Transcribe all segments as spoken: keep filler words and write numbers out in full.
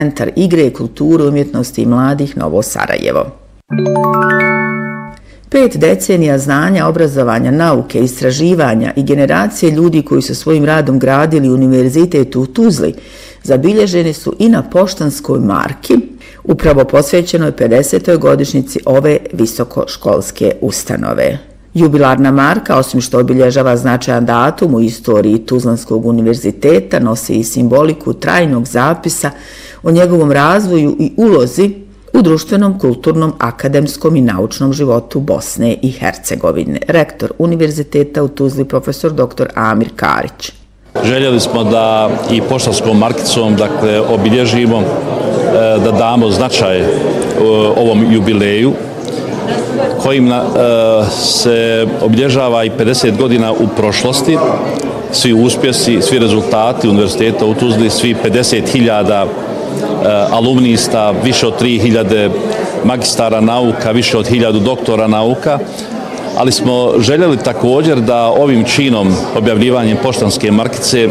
Centar igre, kulture, umjetnosti i mladih Novo Sarajevo. Pet decenija znanja, obrazovanja, nauke, istraživanja i generacije ljudi koji su svojim radom gradili univerzitet u Tuzli zabilježeni su i na poštanskoj marki, upravo posvećenoj pedesetoj godišnjici ove visokoškolske ustanove. Jubilarna marka, osim što obilježava značajan datum u istoriji Tuzlanskog univerziteta, nosi i simboliku trajnog zapisa o njegovom razvoju i ulozi u društvenom, kulturnom, akademskom i naučnom životu Bosne i Hercegovine. Rektor univerziteta u Tuzli, profesor doktor Amir Karić. Željeli smo da i poštanskom markicom dakle, obilježimo, da damo značaj ovom jubileju kojim se obilježava i pedeset godina u prošlosti, svi uspjesi, svi rezultati univerziteta u Tuzli, svi pedeset hiljada alumnista, više od tri hiljade magistara nauka, više od hiljadu doktora nauka, ali smo željeli također da ovim činom, objavljivanjem poštanske markice, e,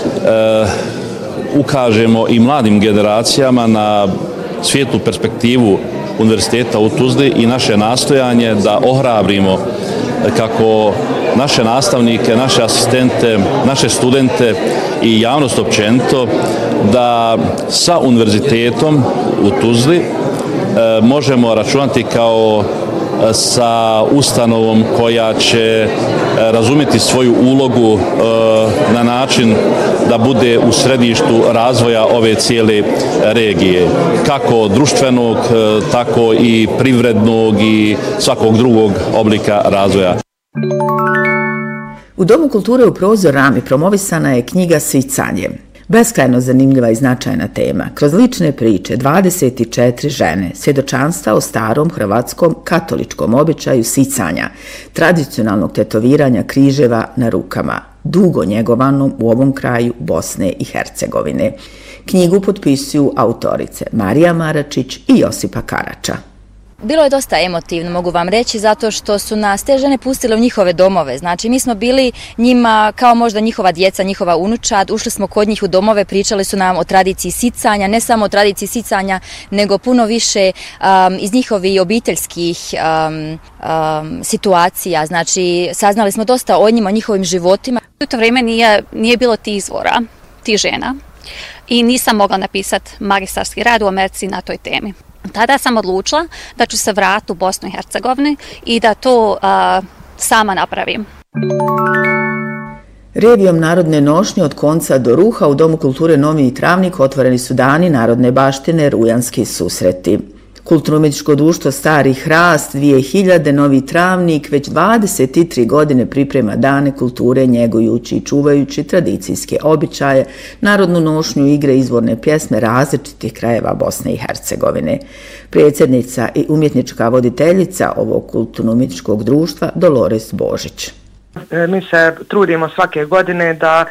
ukažemo i mladim generacijama na svijetlu perspektivu univerziteta u Tuzli i naše nastojanje da ohrabrimo kako naše nastavnike, naše asistente, naše studente i javnost općenito da sa univerzitetom u Tuzli e, možemo računati kao sa ustanovom koja će razumjeti svoju ulogu e, na način da bude u središtu razvoja ove cijele regije, kako društvenog, e, tako i privrednog i svakog drugog oblika razvoja. U Domu kulture u Prozor Rami promovisana je knjiga Sicanje. Beskrajno zanimljiva i značajna tema. Kroz lične priče dvadeset četiri žene, svjedočanstva o starom hrvatskom katoličkom običaju sicanja, tradicionalnog tetoviranja križeva na rukama, dugo njegovanom u ovom kraju Bosne i Hercegovine. Knjigu potpisuju autorice Marija Maračić i Josipa Karača. Bilo je dosta emotivno, mogu vam reći, zato što su nas te žene pustile u njihove domove. Znači, mi smo bili njima kao možda njihova djeca, njihova unučad. Ušli smo kod njih u domove, pričali su nam o tradiciji sicanja, ne samo o tradiciji sicanja, nego puno više um, iz njihovih obiteljskih um, um, situacija. Znači, saznali smo dosta o njima, o njihovim životima. U to vrijeme nije, nije bilo tih izvora, tih žena i nisam mogla napisati magistarski rad u Americi na toj temi. Tada sam odlučila da ću se vratiti u Bosnu i Hercegovinu i da to uh, sama napravim. Revijom Narodne nošnje od konca do ruha u Domu kulture Novi Travnik otvoreni su dani narodne baštine Rujanski susreti. Kulturno-umjetničko društvo Stari Hrast dvije hiljade Novi Travnik već dvadeset tri godine priprema dane kulture njegujući i čuvajući tradicijske običaje, narodnu nošnju, igre, izvorne pjesme različitih krajeva Bosne i Hercegovine. Predsjednica i umjetnička voditeljica ovog kulturno-umjetničkog društva Dolores Božić. Mi se trudimo svake godine da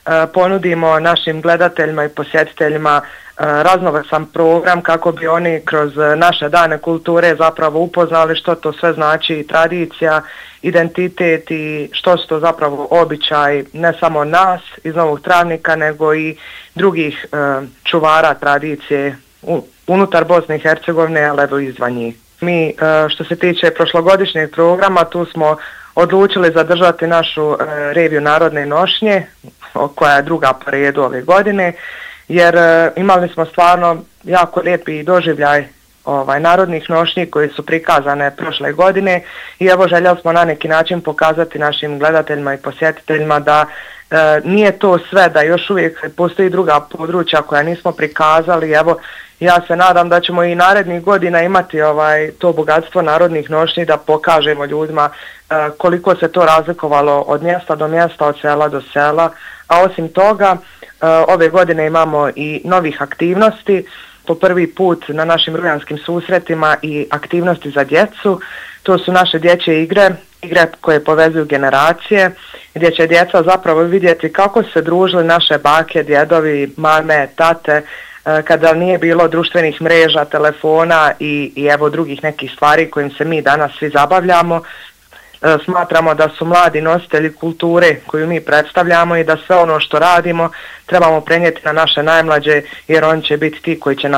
ponudimo našim gledateljima i posjetiteljima raznovrsan program kako bi oni kroz naše dane kulture zapravo upoznali što to sve znači tradicija, identitet i što su to zapravo običaj ne samo nas iz Novog Travnika nego i drugih čuvara tradicije unutar Bosne i Hercegovine, ali evo izvan njih. Mi što se tiče prošlogodišnjeg programa tu smo odlučili zadržati našu reviju Narodne nošnje koja je druga po redu ove godine, jer e, imali smo stvarno jako lijepi doživljaj ovaj, narodnih nošnji koji su prikazane prošle godine i evo željeli smo na neki način pokazati našim gledateljima i posjetiteljima da e, nije to sve, da još uvijek postoji druga područja koja nismo prikazali. Evo, ja se nadam da ćemo i narednih godina imati ovaj, to bogatstvo narodnih nošnji da pokažemo ljudima e, koliko se to razlikovalo od mjesta do mjesta, od sela do sela, a osim toga ove godine imamo i novih aktivnosti, po prvi put na našim rujanskim susretima i aktivnosti za djecu. To su naše dječje igre, igre koje povezuju generacije, gdje će djeca zapravo vidjeti kako se družili naše bake, djedovi, mame, tate, kada nije bilo društvenih mreža, telefona i, i evo drugih nekih stvari kojim se mi danas svi zabavljamo. Smatramo da su mladi nositelji kulture koju mi predstavljamo i da sve ono što radimo trebamo prenijeti na naše najmlađe, jer oni će biti ti koji će